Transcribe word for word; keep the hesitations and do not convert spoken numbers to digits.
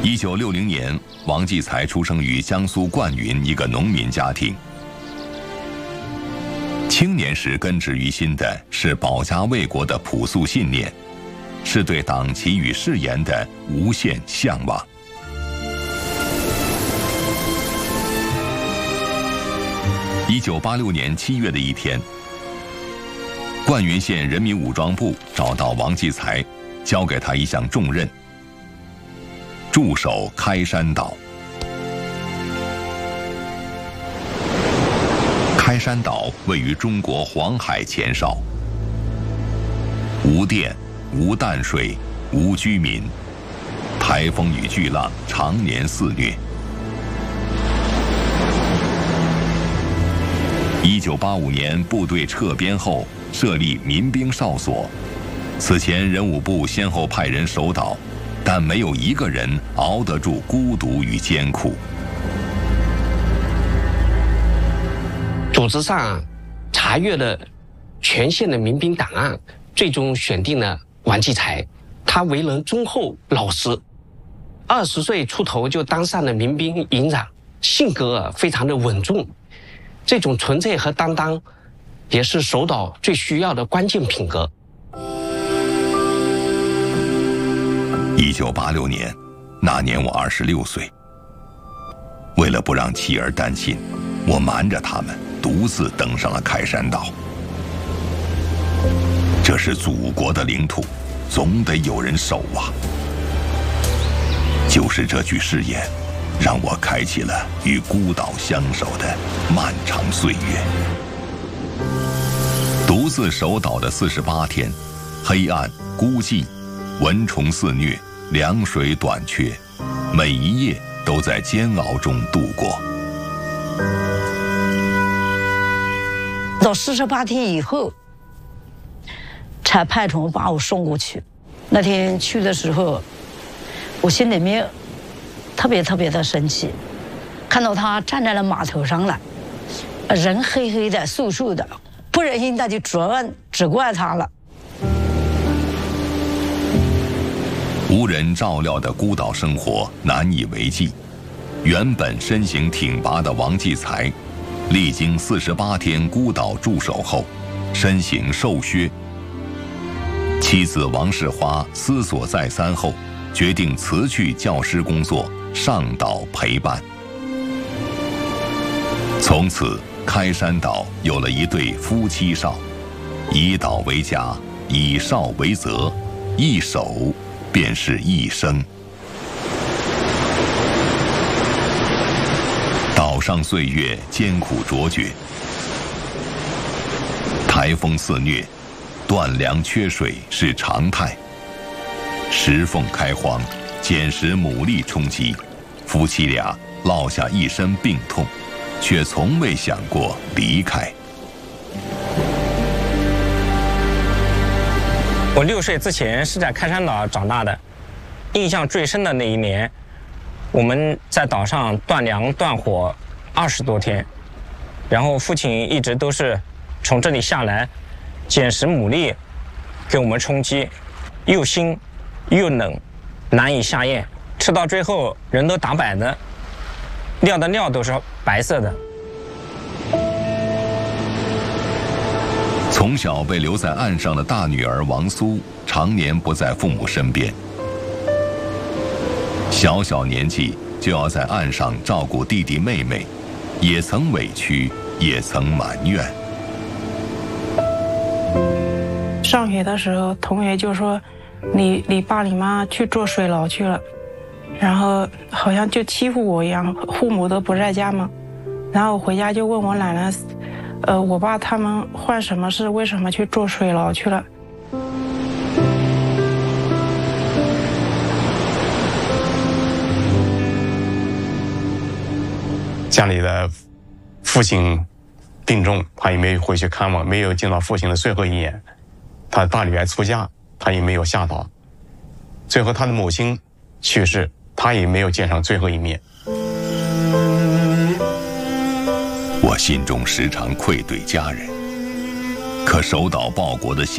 一九六零年，王继才出生于江苏灌云一个农民家庭。青年时根植于心的是保家卫国的朴素信念，是对党旗与誓言的无限向往。一九八六年七月的一天，灌云县人民武装部找到王继才，交给他一项重任：驻守开山岛。开山岛位于中国黄海前哨，无电、无淡水、无居民，台风与巨浪常年肆虐。一九八五年部队撤边后，设立民兵哨所。此前人武部先后派人守岛，但没有一个人熬得住孤独与艰苦。 组织上查阅了全县的民兵档案，最终选定了王继才。他为人忠厚老实，二十岁出头就当上了民兵营长，性格非常的稳重。这种纯粹和担当，也是守岛最需要的关键品格。 一九八六年，那年我二十六岁。为了不让妻儿担心，我瞒着他们，独自登上了开山岛。这是祖国的领土，总得有人守啊！就是这句誓言，让我开启了与孤岛相守的漫长岁月。独自守岛的四十八天，黑暗、孤寂、蚊虫肆虐、粮水短缺，每一夜都在煎熬中度过。 到四十八天以后，才派船把我送过去。那天去的时候，我心里面特别特别的生气，看到他站在了码头上了，人黑黑的、瘦瘦的，不忍心的就责问、责怪他了。 无人照料的孤岛生活难以为继，原本身形挺拔的王继才，历经四十八天孤岛驻守后，身形瘦削。妻子王世花思索再三后，决定辞去教师工作，上岛陪伴。从此，开山岛有了一对夫妻哨，以岛为家，以哨为责，一守便是一生。岛上岁月艰苦卓绝，台风肆虐，断粮缺水是常态。石缝开荒，捡拾牡蛎充饥，夫妻俩落下一身病痛，却从未想过离开。 我六岁之前是在开山岛长大的，印象最深的那一年，我们在岛上断粮断火二十多天，然后父亲一直都是从这里下来捡拾牡蛎给我们充饥，又腥又冷，难以下咽，吃到最后人都打摆的，尿的尿都是白色的。 从小被留在岸上的大女儿王苏，常年不在父母身边。小小年纪就要在岸上照顾弟弟妹妹，也曾委屈，也曾埋怨。 上学的时候，同学就说你你爸你妈去做水牢去了，然后好像就欺负我一样，父母都不在家嘛。然后我回家就问我奶奶，呃，我爸他们患什么事，为什么去做水牢去了？ 家里的父亲病重，他也没回去看望，没有见到父亲的最后一眼。他大女儿出嫁，他也没有下岛。最后他的母亲去世，他也没有见上最后一面。 我心中时常愧对家人，可守岛报国的心